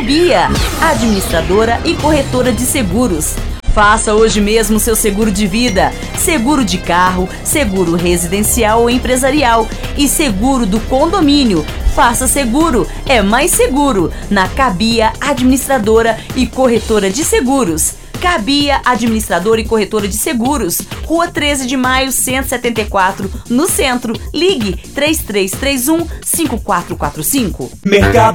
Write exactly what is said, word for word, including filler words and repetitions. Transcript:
Cabia, administradora e corretora de seguros. Faça hoje mesmo seu seguro de vida, seguro de carro, seguro residencial ou empresarial e seguro do condomínio. Faça seguro, é mais seguro, na Cabia, administradora e corretora de seguros. Cabia, administradora e corretora de seguros, Rua treze de maio, cento e setenta e quatro, no centro. Ligue três três três um, cinco quatro quatro cinco. Mercado